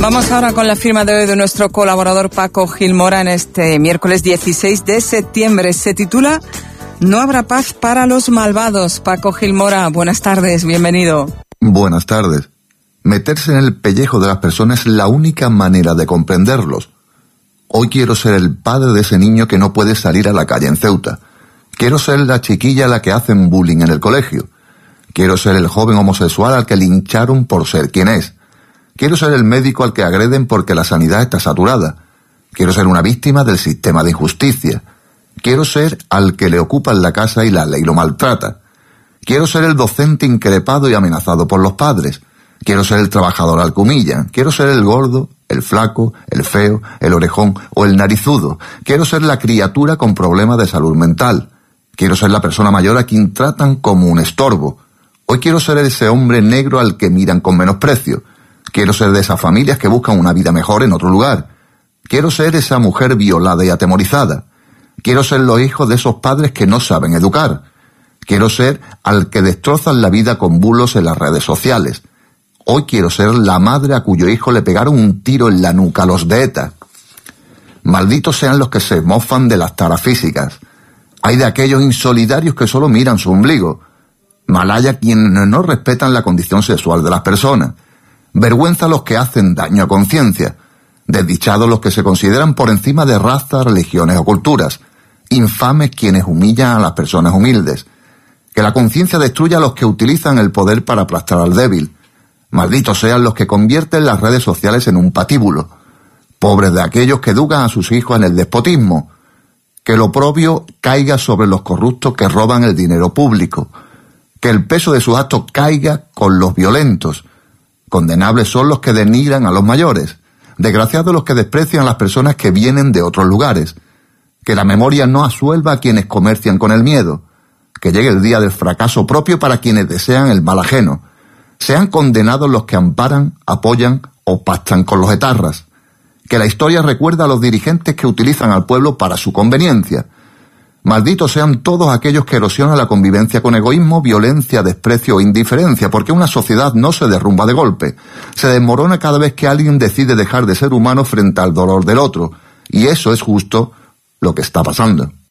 Vamos ahora con la firma de hoy de nuestro colaborador Paco Gil-Mora en este miércoles 16 de septiembre. Se titula No habrá paz para los malvados. Paco Gil-Mora, buenas tardes, bienvenido. Buenas tardes. Meterse en el pellejo de las personas es la única manera de comprenderlos. Hoy quiero ser el padre de ese niño que no puede salir a la calle en Ceuta. Quiero ser la chiquilla a la que hacen bullying en el colegio. Quiero ser el joven homosexual al que lincharon por ser quien es. Quiero ser el médico al que agreden porque la sanidad está saturada. Quiero ser una víctima del sistema de injusticia. Quiero ser al que le ocupan la casa y la ley lo maltrata. Quiero ser el docente increpado y amenazado por los padres. Quiero ser el trabajador al que humillan. Quiero ser el gordo, el flaco, el feo, el orejón o el narizudo. Quiero ser la criatura con problemas de salud mental. Quiero ser la persona mayor a quien tratan como un estorbo. Hoy quiero ser ese hombre negro al que miran con menosprecio. Quiero ser de esas familias que buscan una vida mejor en otro lugar. Quiero ser esa mujer violada y atemorizada. Quiero ser los hijos de esos padres que no saben educar. Quiero ser al que destrozan la vida con bulos en las redes sociales. Hoy quiero ser la madre a cuyo hijo le pegaron un tiro en la nuca a los de ETA. Malditos sean los que se mofan de las taras físicas. Hay de aquellos insolidarios que solo miran su ombligo. Malaya quienes no respetan la condición sexual de las personas. Vergüenza los que hacen daño a conciencia. Desdichados los que se consideran por encima de razas, religiones o culturas. Infames quienes humillan a las personas humildes. Que la conciencia destruya a los que utilizan el poder para aplastar al débil. Malditos sean los que convierten las redes sociales en un patíbulo. Pobres de aquellos que educan a sus hijos en el despotismo. Que el oprobio caiga sobre los corruptos que roban el dinero público. Que el peso de sus actos caiga con los violentos. Condenables son los que denigran a los mayores. Desgraciados los que desprecian a las personas que vienen de otros lugares. Que la memoria no asuelva a quienes comercian con el miedo. Que llegue el día del fracaso propio para quienes desean el mal ajeno. Sean condenados los que amparan, apoyan o pactan con los etarras. Que la historia recuerda a los dirigentes que utilizan al pueblo para su conveniencia. Malditos sean todos aquellos que erosionan la convivencia con egoísmo, violencia, desprecio o indiferencia, porque una sociedad no se derrumba de golpe. Se desmorona cada vez que alguien decide dejar de ser humano frente al dolor del otro. Y eso es justo lo que está pasando.